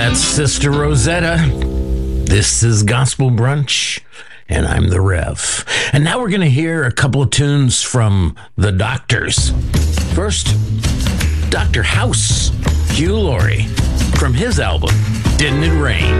That's Sister Rosetta. This is Gospel Brunch, and I'm the Rev. And now we're going to hear a couple of tunes from the Doctors. First, Dr. House, Hugh Laurie, from his album, Didn't It Rain?